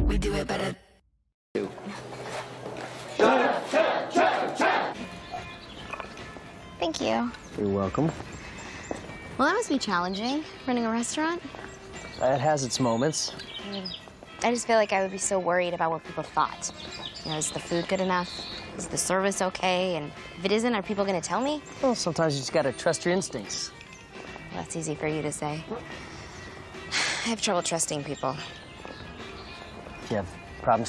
We do it better. Thank you. You're welcome. Well, that must be challenging, running a restaurant. It has its moments. I just feel like I would be so worried about what people thought. You know, is the food good enough? Is the service okay? And if it isn't, are people going to tell me? Well, sometimes you just gotta trust your instincts. Well, that's easy for you to say. I have trouble trusting people. You have problems